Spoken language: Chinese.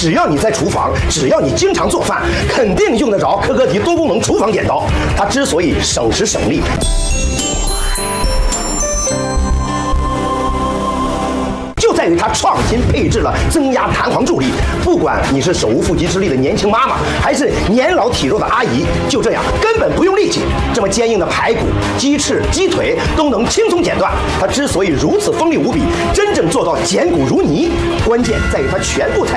只要你在厨房，只要你经常做饭，肯定用得着科格迪多功能厨房剪刀。它之所以省时省力，就在于它创新配置了增压弹簧助力。不管你是手无缚鸡之力的年轻妈妈，还是年老体弱的阿姨，就这样根本不用力气，这么坚硬的排骨、鸡翅、鸡腿都能轻松剪断。它之所以如此锋利无比，真正做到剪骨如泥，关键在于它全部采